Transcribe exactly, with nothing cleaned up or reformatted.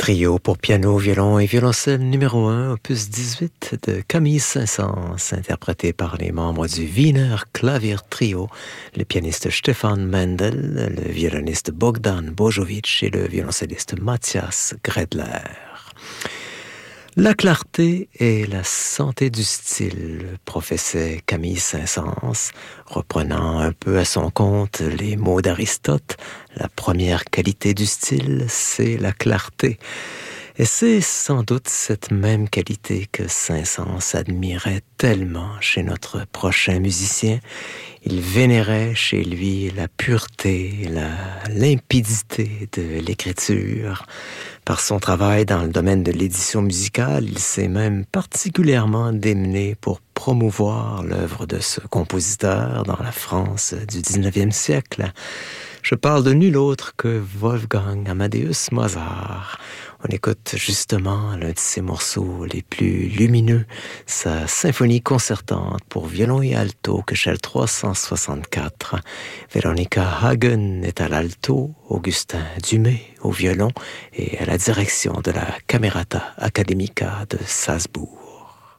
Trio pour piano, violon et violoncelle numéro un, opus dix-huit de Camille Saint-Saëns, interprété par les membres du Wiener Klavier Trio, le pianiste Stefan Mendel, le violoniste Bogdan Bojovic et le violoncelliste Matthias Gredler. La clarté et la santé du style, professait Camille Saint-Saëns, reprenant un peu à son compte les mots d'Aristote. La première qualité du style, c'est la clarté. Et c'est sans doute cette même qualité que Saint-Saëns admirait tellement chez notre prochain musicien. Il vénérait chez lui la pureté, la limpidité de l'écriture. Par son travail dans le domaine de l'édition musicale, il s'est même particulièrement démené pour promouvoir l'œuvre de ce compositeur dans la France du dix-neuvième siècle. Je parle de nul autre que Wolfgang Amadeus Mozart. On écoute justement l'un de ses morceaux les plus lumineux, sa symphonie concertante pour violon et alto, Köchel trois cent soixante-quatre. Veronica Hagen est à l'alto, Augustin Dumay au violon et à la direction de la Camerata Academica de Salzbourg.